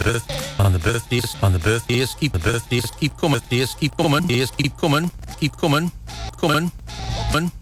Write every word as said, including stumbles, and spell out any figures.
birth, on the birthdays, on the birthdays, keep the birthdays, keep coming, days, keep coming, days, keep coming, keep coming, coming, coming.